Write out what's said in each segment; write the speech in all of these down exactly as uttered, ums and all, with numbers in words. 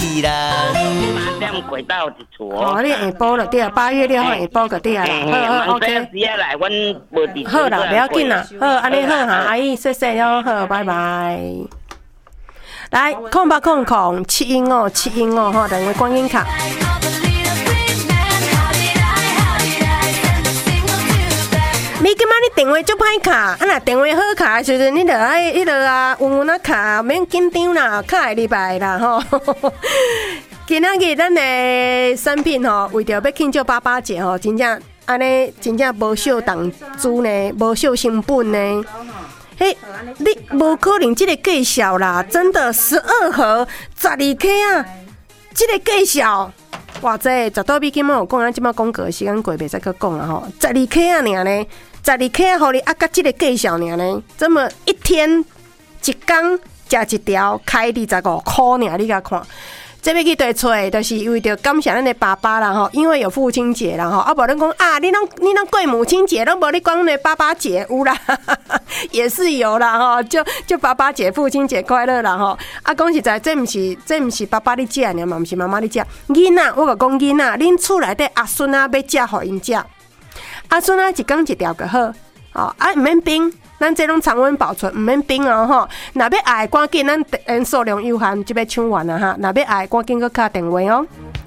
去啦。 八点过到一厝哦，你下晡就对，八月六号下晡就对啦。好好 ，OK。 时啊来，阮无伫。 好啦，不要紧啦。好，安尼好哈，阿姨，谢谢哟，好，拜拜。来，空八空空，七音哦，七音哦，哈，两个观音卡。你今仔日电话足歹卡，啊若电话好卡的时阵，你著爱迄落啊，稳稳啊卡，免紧张啦，卡会入来啦吼。今仔日咱的产品吼，为着要庆祝八八节吼，真正安尼真正无少重资呢，无少成本呢。嘿，你无可能这个计数啦，真的十二盒十二 K 啊，这个计数。哇塞，十多笔金嘛有讲啊，即马广告的时间过，袂使去讲啊吼，十二 K 啊，尔呢，十二 K 啊，互你啊，甲即个计数尔呢，这么一天一工食一条，开二十五箍尔，你甲看。这要去对找，就是为着感谢咱的爸爸啦吼，因为有父亲节啦吼，啊无咱讲啊，你拢你拢过母亲节，拢无你讲那爸爸节有啦，也是有啦吼，就就爸爸节、父亲节快乐啦吼。啊，讲实在，这毋是这毋是爸爸你食尔嘛，毋是妈妈你食。囡仔，我甲讲囡仔，恁厝内底阿孙啊要食，互因食。阿孙啊一工一条就好，哦啊毋免冰。咱这种常温保存，唔免冰哦吼。若要爱，赶紧咱咱数量有限，就要抢完啦哈。若要爱，赶紧去敲电话哦。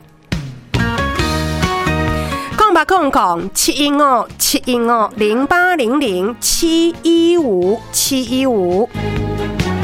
空八空空七音哦，七音哦，零八零零七一五七一五。